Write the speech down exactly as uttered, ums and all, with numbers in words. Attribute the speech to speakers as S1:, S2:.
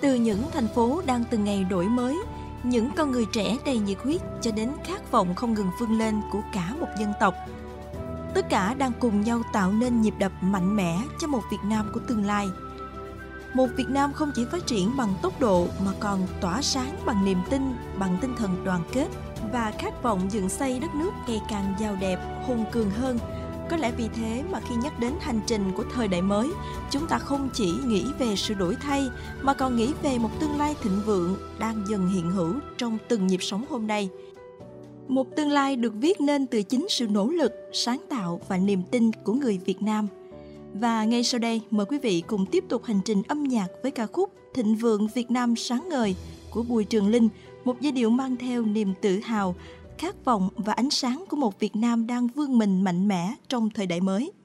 S1: Từ những thành phố đang từng ngày đổi mới, những con người trẻ đầy nhiệt huyết cho đến khát vọng không ngừng vươn lên của cả một dân tộc. Tất cả đang cùng nhau tạo nên nhịp đập mạnh mẽ cho một Việt Nam của tương lai. Một Việt Nam không chỉ phát triển bằng tốc độ mà còn tỏa sáng bằng niềm tin, bằng tinh thần đoàn kết và khát vọng dựng xây đất nước ngày càng giàu đẹp, hùng cường hơn. Có lẽ vì thế mà khi nhắc đến hành trình của thời đại mới, chúng ta không chỉ nghĩ về sự đổi thay mà còn nghĩ về một tương lai thịnh vượng đang dần hiện hữu trong từng nhịp sống hôm nay. Một tương lai được viết nên từ chính sự nỗ lực, sáng tạo và niềm tin của người Việt Nam. Và ngay sau đây, mời quý vị cùng tiếp tục hành trình âm nhạc với ca khúc Thịnh vượng Việt Nam sáng ngời của Bùi Trường Linh, một giai điệu mang theo niềm tự hào, khát vọng và ánh sáng của một Việt Nam đang vươn mình mạnh mẽ trong thời đại mới.